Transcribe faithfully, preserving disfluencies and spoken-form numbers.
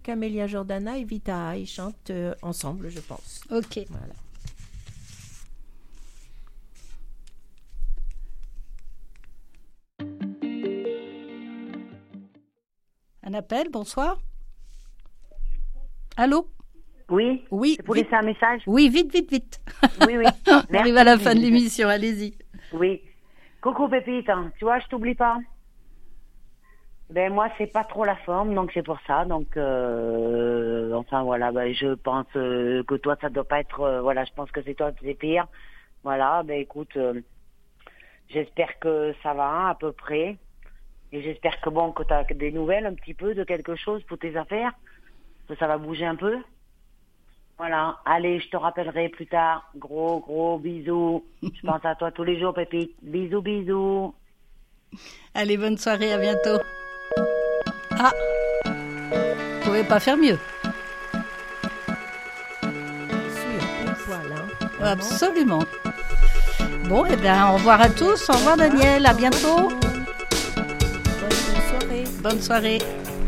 Camélia Jordana et Vita. Ils chantent euh, ensemble, je pense. Ok. Voilà. Un appel, bonsoir. Allô? Oui, Oui, c'est pour vite. laisser un message. Oui, vite, vite, vite. Oui, oui. On arrive à la fin de l'émission, allez-y. Oui. Coucou Pépite, hein. Tu vois, je t'oublie pas. Ben moi, c'est pas trop la forme, donc c'est pour ça. Donc, euh, enfin voilà, ben, je pense euh, que toi, ça doit pas être... euh, voilà, je pense que c'est toi qui c'est pire. Voilà, ben écoute, euh, j'espère que ça va à peu près. Et j'espère que bon, que tu as des nouvelles un petit peu de quelque chose pour tes affaires. Que ça va bouger un peu. Voilà, allez, je te rappellerai plus tard. Gros, gros bisous. Je pense à toi tous les jours, Pépite. Bisous, bisous. Allez, bonne soirée, à bientôt. Ah, vous pouvez pas faire mieux. Sûr, voilà. Absolument. Bon, eh bien, au revoir à tous. Au revoir, Daniel. À bientôt. Bonne soirée. Bonne soirée.